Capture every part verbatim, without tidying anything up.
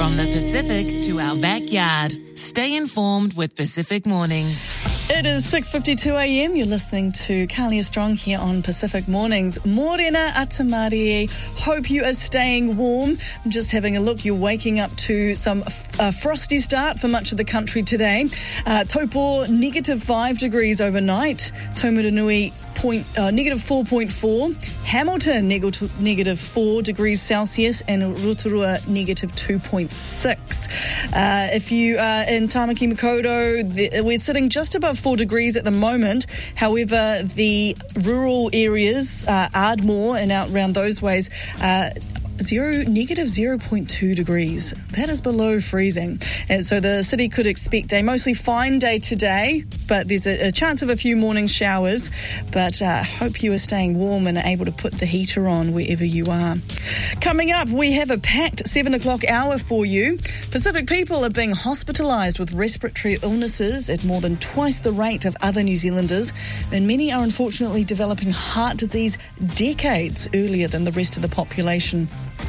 From the Pacific to our backyard. Stay informed with Pacific Mornings. It is six fifty-two a.m. You're listening to Kalia Strong here on Pacific Mornings. Morena Atamari. Hope you are staying warm. I'm just having a look. You're waking up to some uh, frosty start for much of the country today. Uh, Taupo, negative five degrees overnight. Taumarunui, Point, uh, negative four point four, Hamilton neg- negative four degrees Celsius, and Rotorua negative two point six. Uh, if you are in Tamaki Makaurau, the, we're sitting just above four degrees at the moment. However, the rural areas, uh, Ardmore and out around those ways, uh, Zero, negative zero point two degrees. That is below freezing. And so the city could expect a mostly fine day today, but there's a, a chance of a few morning showers. But I uh, hope you are staying warm and able to put the heater on wherever you are. Coming up, we have a packed seven o'clock hour for you. Pacific people are being hospitalised with respiratory illnesses at more than twice the rate of other New Zealanders, and many are unfortunately developing heart disease decades earlier than the rest of the population.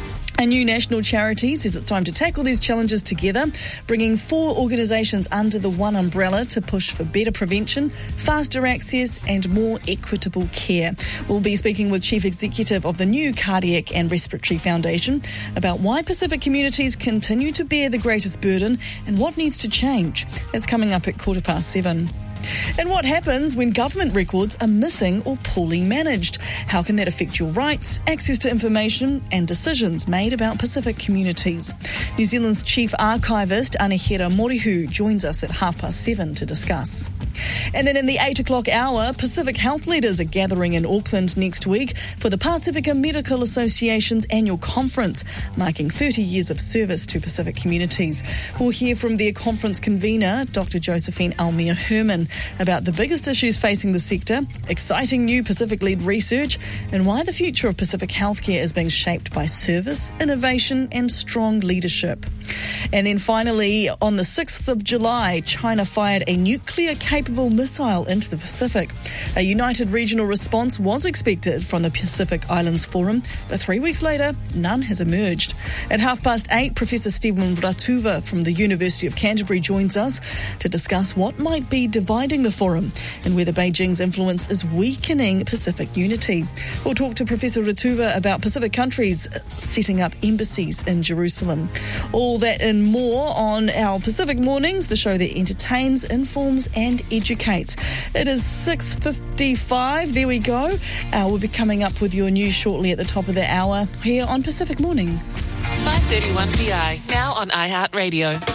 A new national charity says it's time to tackle these challenges together, bringing four organisations under the one umbrella to push for better prevention, faster access and more equitable care. We'll be speaking with Chief Executive of the new Cardiac and Respiratory Foundation about why Pacific communities continue to bear the greatest burden and what needs to change. That's coming up at quarter past seven. And what happens when government records are missing or poorly managed? How can that affect your rights, access to information and decisions made about Pacific communities? New Zealand's Chief Archivist, Anahira Morihu, joins us at half past seven to discuss. And then in the eight o'clock hour, Pacific health leaders are gathering in Auckland next week for the Pacifica Medical Association's annual conference, marking thirty years of service to Pacific communities. We'll hear from their conference convener, Doctor Josephine Almia Herman, about the biggest issues facing the sector, exciting new Pacific-led research, and why the future of Pacific healthcare is being shaped by service, innovation and strong leadership. And then finally, on the sixth of July, China fired a nuclear-capable missile into the Pacific. A united regional response was expected from the Pacific Islands Forum, but three weeks later, none has emerged. At half past eight, Professor Stephen Ratuva from the University of Canterbury joins us to discuss what might be dividing the forum and whether Beijing's influence is weakening Pacific unity. We'll talk to Professor Ratuva about Pacific countries setting up embassies in Jerusalem. All that and more on our Pacific Mornings, the show that entertains, informs and educates. It is six fifty-five. There we go. Uh, we'll be coming up with your news shortly at the top of the hour here on Pacific Mornings. five thirty-one P I, now on iHeartRadio.